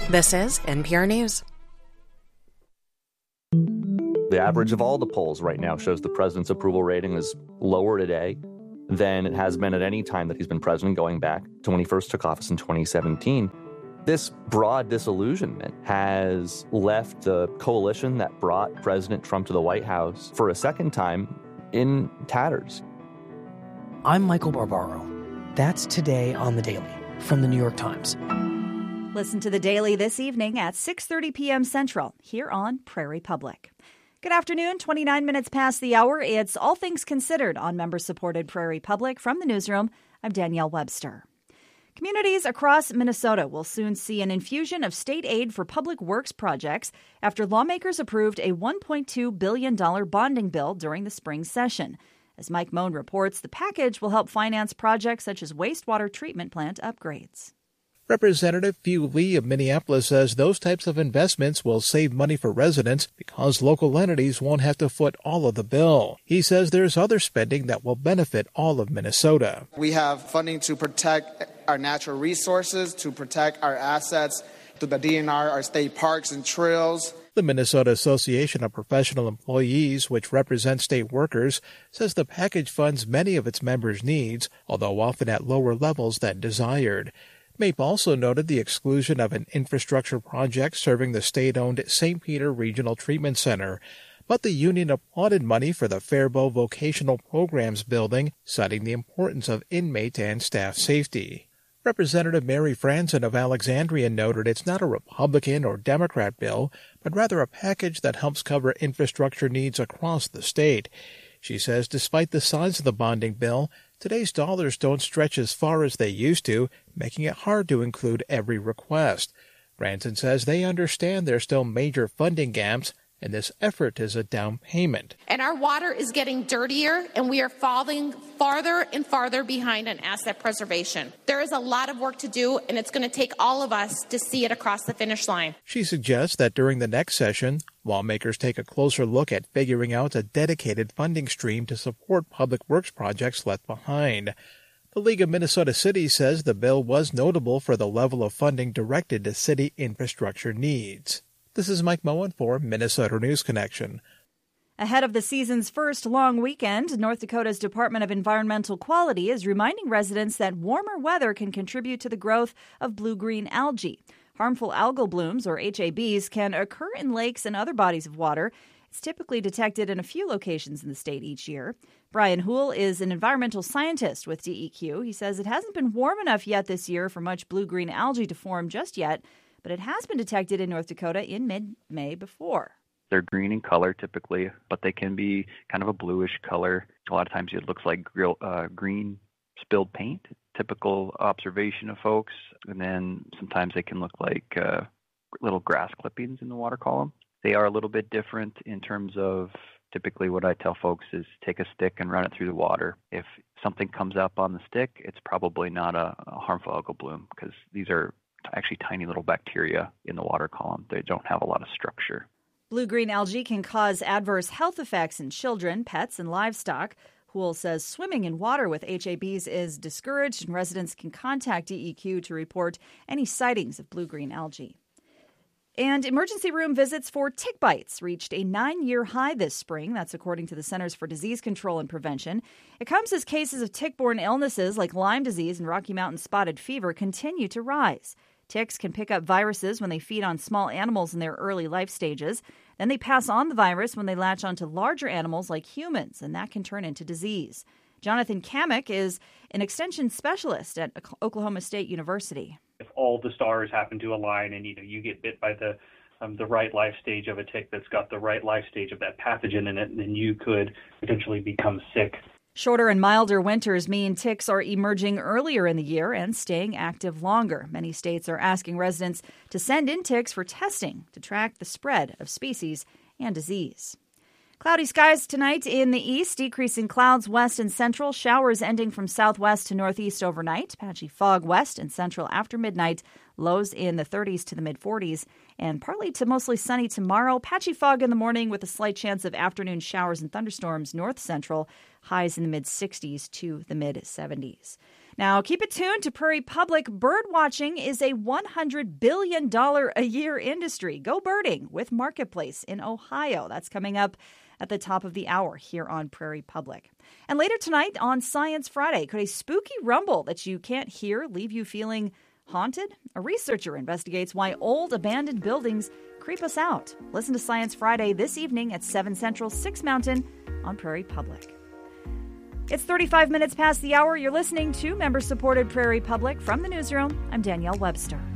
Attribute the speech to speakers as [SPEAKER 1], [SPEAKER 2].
[SPEAKER 1] This is NPR News.
[SPEAKER 2] The average of all the polls right now shows the president's approval rating is lower today than it has been at any time that he's been president, going back to when he first took office in 2017. This broad disillusionment has left the coalition that brought President Trump to the White House for a second time in tatters.
[SPEAKER 3] I'm Michael Barbaro. That's Today on The Daily from The New York Times.
[SPEAKER 4] Listen to The Daily this evening at 6:30 p.m. Central here on Prairie Public. Good afternoon, 29 minutes past the hour. It's All Things Considered on member-supported Prairie Public. From the newsroom, I'm Danielle Webster. Communities across Minnesota will soon see an infusion of state aid for public works projects after lawmakers approved a $1.2 billion bonding bill during the spring session. As Mike Moen reports, the package will help finance projects such as wastewater treatment plant upgrades.
[SPEAKER 5] Representative Phew Lee of Minneapolis says those types of investments will save money for residents because local entities won't have to foot all of the bill. He says there's other spending that will benefit all of Minnesota.
[SPEAKER 6] We have funding to protect our natural resources, to protect our assets, to the DNR, our state parks and trails.
[SPEAKER 5] The Minnesota Association of Professional Employees, which represents state workers, says the package funds many of its members' needs, although often at lower levels than desired. MAPE also noted the exclusion of an infrastructure project serving the state-owned St. Peter Regional Treatment Center. But the union applauded money for the Faribault Vocational Programs building, citing the importance of inmate and staff safety. Representative Mary Franson of Alexandria noted it's not a Republican or Democrat bill, but rather a package that helps cover infrastructure needs across the state. She says despite the size of the bonding bill, today's dollars don't stretch as far as they used to, making it hard to include every request. Branson says they understand there's still major funding gaps, and this effort is a down payment.
[SPEAKER 7] And our water is getting dirtier, and we are falling farther and farther behind on asset preservation. There is a lot of work to do, and it's going to take all of us to see it across the finish line.
[SPEAKER 5] She suggests that during the next session, lawmakers take a closer look at figuring out a dedicated funding stream to support public works projects left behind. The League of Minnesota Cities says the bill was notable for the level of funding directed to city infrastructure needs. This is Mike Moen for Minnesota News Connection.
[SPEAKER 4] Ahead of the season's first long weekend, North Dakota's Department of Environmental Quality is reminding residents that warmer weather can contribute to the growth of blue-green algae. Harmful algal blooms, or HABs, can occur in lakes and other bodies of water. It's typically detected in a few locations in the state each year. Brian Houle is an environmental scientist with DEQ. He says it hasn't been warm enough yet this year for much blue-green algae to form just yet, but it has been detected in North Dakota in mid-May before.
[SPEAKER 8] They're green in color typically, but they can be kind of a bluish color. A lot of times it looks like green spilled paint, typical observation of folks. And then sometimes they can look like little grass clippings in the water column. They are a little bit different in terms of typically what I tell folks is take a stick and run it through the water. If something comes up on the stick, it's probably not a harmful algal bloom because these are actually tiny little bacteria in the water column. They don't have a lot of structure.
[SPEAKER 4] Blue-green algae can cause adverse health effects in children, pets, and livestock. Houle says swimming in water with HABs is discouraged, and residents can contact DEQ to report any sightings of blue-green algae. And emergency room visits for tick bites reached a 9-year high this spring. That's according to the Centers for Disease Control and Prevention. It comes as cases of tick-borne illnesses like Lyme disease and Rocky Mountain spotted fever continue to rise. Ticks can pick up viruses when they feed on small animals in their early life stages. Then they pass on the virus when they latch onto larger animals like humans, and that can turn into disease. Jonathan Kamek is an extension specialist at Oklahoma State University.
[SPEAKER 9] If all the stars happen to align and you get bit by the right life stage of a tick that's got the right life stage of that pathogen in it, then you could potentially become sick.
[SPEAKER 4] Shorter and milder winters mean ticks are emerging earlier in the year and staying active longer. Many states are asking residents to send in ticks for testing to track the spread of species and disease. Cloudy skies tonight in the east, decreasing clouds west and central, showers ending from southwest to northeast overnight, patchy fog west and central after midnight, lows in the 30s to the mid-40s, and partly to mostly sunny tomorrow, patchy fog in the morning with a slight chance of afternoon showers and thunderstorms north central, highs in the mid-60s to the mid-70s. Now, keep it tuned to Prairie Public. Bird watching is a $100 billion a year industry. Go birding with Marketplace in Ohio. That's coming up at the top of the hour here on Prairie Public. And later tonight on Science Friday, could a spooky rumble that you can't hear leave you feeling haunted? A researcher investigates why old abandoned buildings creep us out. Listen to Science Friday this evening at 7 Central, 6 Mountain on Prairie Public. It's 35 minutes past the hour. You're listening to member-supported Prairie Public. From the newsroom, I'm Danielle Webster.